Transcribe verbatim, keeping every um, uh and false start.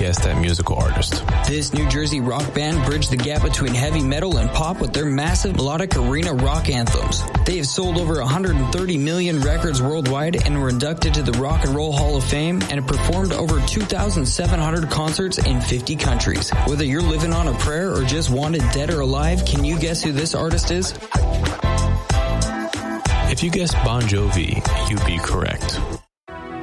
guess that musical artist. This New Jersey rock band bridged the gap between heavy metal and pop with their massive melodic arena rock anthems. They have sold over one hundred thirty million records worldwide and were inducted to the Rock and Roll Hall of Fame and have performed over two thousand seven hundred concerts in fifty countries. Whether you're living on a prayer or just wanted dead or alive, can you guess who this artist is? If you guessed Bon Jovi, you'd be correct.